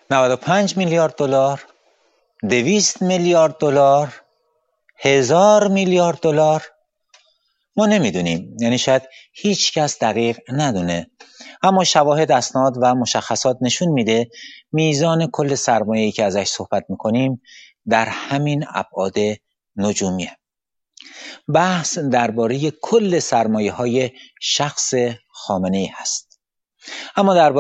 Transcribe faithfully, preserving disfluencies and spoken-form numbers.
نود و پنج میلیارد دلار، دویست میلیارد دلار، هزار میلیارد دلار؟ ما نمیدونیم، یعنی شاید هیچ کس دقیق ندونه، اما شواهد، اسناد و مشخصات نشون میده میزان کل سرمایه‌ای که ازش صحبت میکنیم در همین ابعاد نجومیه. بحث درباره کل سرمایه‌های شخص خامنه‌ای هست، اما درباره